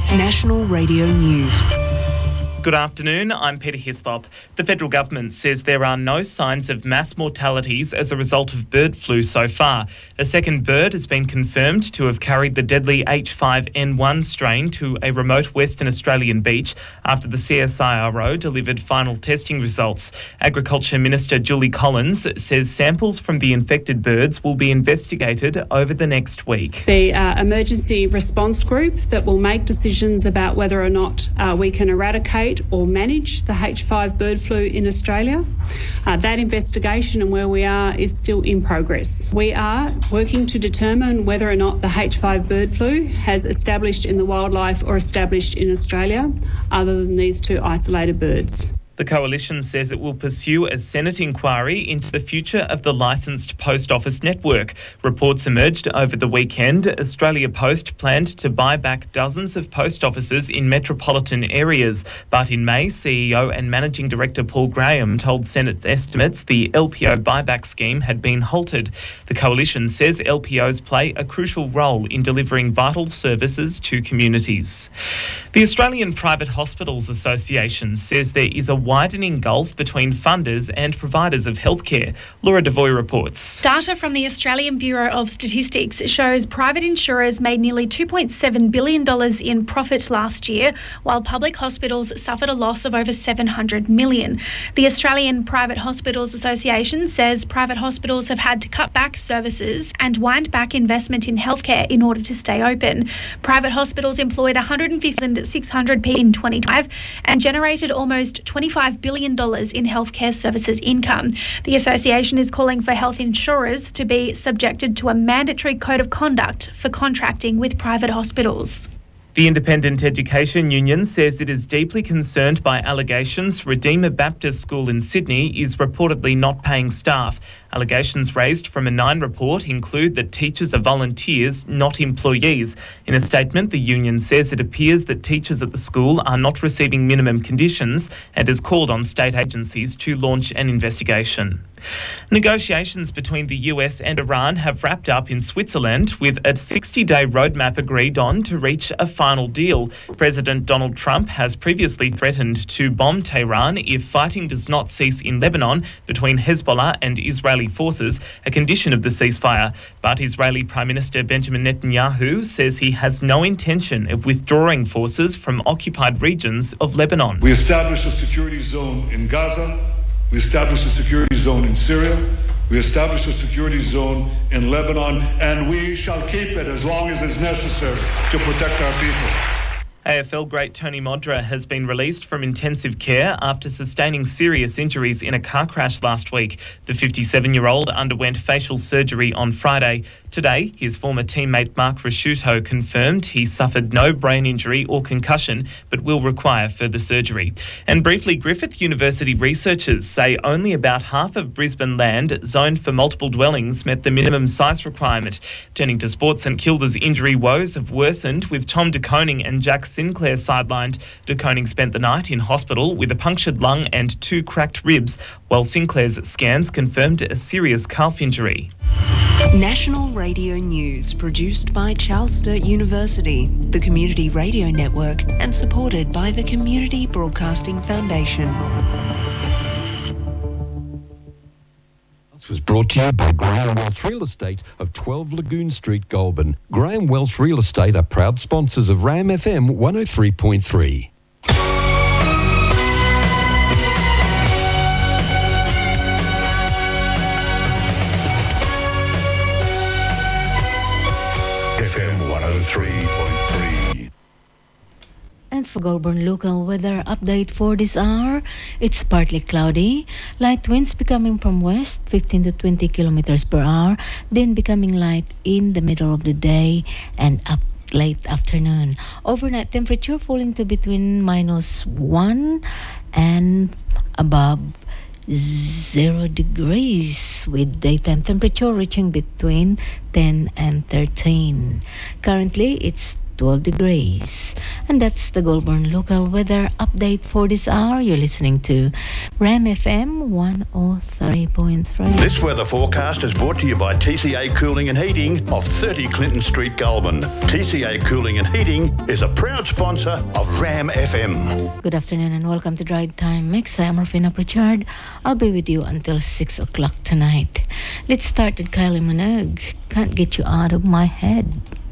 National Radio News. Good afternoon, I'm Peter Hislop. The federal government says there are no signs of mass mortalities as a result of bird flu so far. A second bird has been confirmed to have carried the deadly H5N1 strain to a remote Western Australian beach after the CSIRO delivered final testing results. Agriculture Minister Julie Collins says samples from the infected birds will be investigated over the next week. The emergency response group that will make decisions about whether or not we can eradicate or manage the H5 bird flu in Australia. That investigation and where we are is still in progress. We are working to determine whether or not the H5 bird flu has established in the wildlife or established in Australia, other than these two isolated birds. The Coalition says it will pursue a Senate inquiry into the future of the licensed post office network. Reports emerged over the weekend. Australia Post planned to buy back dozens of post offices in metropolitan areas. But in May, CEO and Managing Director Paul Graham told Senate estimates the LPO buyback scheme had been halted. The Coalition says LPOs play a crucial role in delivering vital services to communities. The Australian Private Hospitals Association says there is a widening gulf between funders and providers of healthcare. Laura Devoy reports. Data from the Australian Bureau of Statistics shows private insurers made nearly $2.7 billion in profit last year, while public hospitals suffered a loss of over $700 million. The Australian Private Hospitals Association says private hospitals have had to cut back services and wind back investment in healthcare in order to stay open. Private hospitals employed 150,600 people in 2025 and generated almost $25 billion in healthcare services income. The association is calling for health insurers to be subjected to a mandatory code of conduct for contracting with private hospitals. The Independent Education Union says it is deeply concerned by allegations Redeemer Baptist School in Sydney is reportedly not paying staff. Allegations raised from a Nine report include that teachers are volunteers, not employees. In a statement, the union says it appears that teachers at the school are not receiving minimum conditions and has called on state agencies to launch an investigation. Negotiations between the US and Iran have wrapped up in Switzerland with a 60-day roadmap agreed on to reach a final deal. President Donald Trump has previously threatened to bomb Tehran if fighting does not cease in Lebanon between Hezbollah and Israeli forces, a condition of the ceasefire. But Israeli Prime Minister Benjamin Netanyahu says he has no intention of withdrawing forces from occupied regions of Lebanon. We established a security zone in Gaza. We established a security zone in Syria. We established a security zone in Lebanon, and we shall keep it as long as is necessary to protect our people. AFL great Tony Modra has been released from intensive care after sustaining serious injuries in a car crash last week. The 57-year-old underwent facial surgery on Friday. Today, his former teammate Mark Rasciuto confirmed he suffered no brain injury or concussion, but will require further surgery. And briefly, Griffith University researchers say only about half of Brisbane land zoned for multiple dwellings met the minimum size requirement. Turning to sports, St Kilda's injury woes have worsened with Tom De Koning and Jack Sinclair sidelined. De Koning spent the night in hospital with a punctured lung and 2 cracked ribs, while Sinclair's scans confirmed a serious calf injury. National Radio News, produced by Charles Sturt University, the Community Radio Network, and supported by the Community Broadcasting Foundation. This was brought to you by Graham Welsh Real Estate of 12 Lagoon Street, Goulburn. Graham Welsh Real Estate are proud sponsors of RAM FM 103.3. FM 103.3. And for Goulburn local weather update for this hour, it's partly cloudy, light winds becoming from west 15 to 20 kilometers per hour, then becoming light in the middle of the day and up late afternoon. Overnight temperature falling to between -1 and above 0 degrees, with daytime temperature reaching between 10 and 13. Currently, it's 12 degrees. And that's the Goulburn local weather update for this hour. You're listening to Ram FM 103.3. This weather forecast is brought to you by TCA Cooling and Heating of 30 Clinton Street, Goulburn. TCA Cooling and Heating is a proud sponsor of Ram FM. Good afternoon and welcome to Drive Time Mix. I'm Rafina Pritchard. I'll be with you until 6 o'clock tonight. Let's start with Kylie Minogue. Can't Get You Out of My Head.